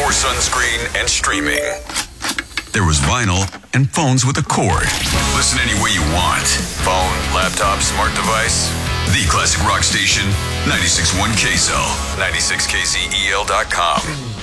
more sunscreen and streaming. There was vinyl and phones with a cord. Listen any way you want. Phone, laptop, smart device. The Classic Rock Station, 96.1 KSL, 96KZEL.com.